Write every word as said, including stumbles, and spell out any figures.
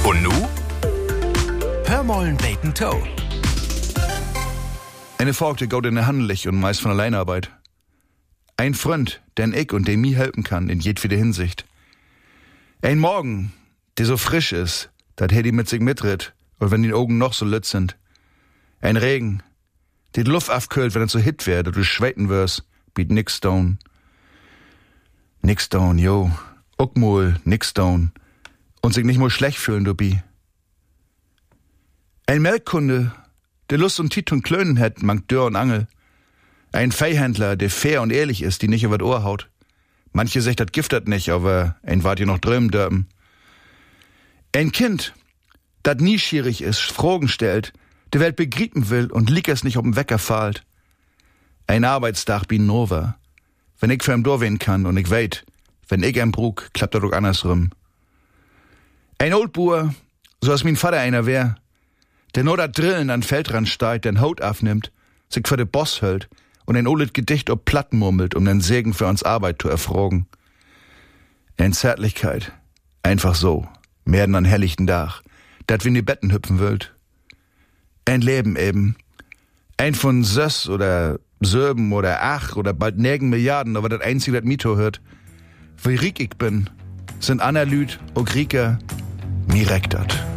Und nu? Hör mollen beten Toe. Eine Volk, die geht in der Handelig und meist von Alleinarbeit. Ein Freund, den ich und dem mir helfen kann in jedwede Hinsicht. Ein Morgen, der so frisch ist, dat er die mit sich mitritt, und wenn die Augen noch so lütt sind. Ein Regen, der die Luft aufkühlt, wenn er so hit wird, und du schweiten wirst, biet nix down. Nix down, jo. Uckmol, nix down. Und sich nicht mal schlecht fühlen, du bi. Ein Melkkunde, der Lust und Tit und Klönen hat, mangt Dörr und Angel. Ein Viehhändler, der fair und ehrlich ist, die nicht über das Ohr haut. Manche sagt, das giftet nicht, aber ein wart ihr noch drömen dürfen. Ein Kind, dat nie schierig ist, Fragen stellt, die Welt begrieben will und liegt es nicht auf dem Wecker fahlt. Ein Arbeitstag bin Nova. Wenn ich für ihm durchwehen kann und ich weit, wenn ich ihm brug, klappt er doch andersrum. Ein Oldbuhr, so als mein Vater einer wär, der nur dat Drillen an Feldrand steigt, den Haut aufnimmt, sich für den Boss hält und ein olet Gedicht ob Platten murmelt, um den Segen für uns Arbeit zu erfragen. Ein Zärtlichkeit, einfach so, mehr denn an helllichten Dach, dat wir in die Betten hüpfen wollt. Ein Leben eben, ein von Söss oder Söben oder Ach oder bald nägen Milliarden, aber das einzige, das Mito hört. Wie riek ich bin, sind Analyt, o Grieker, mir reckt dat.